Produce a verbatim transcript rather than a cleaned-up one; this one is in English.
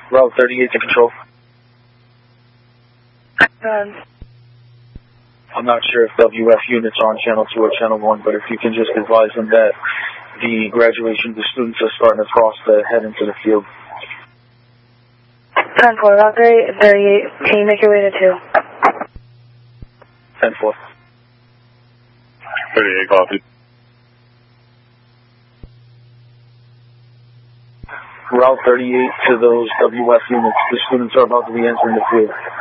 Route thirty-eight to control. Um, I'm not sure if W F units are on channel two or channel one, but if you can just advise them that the graduation, the students are starting to cross the head into the field. ten four, Route thirty-eight, can you make your way to two? ten four. thirty-eight, copy. Route thirty-eight to those W F units. The students are about to be entering the field.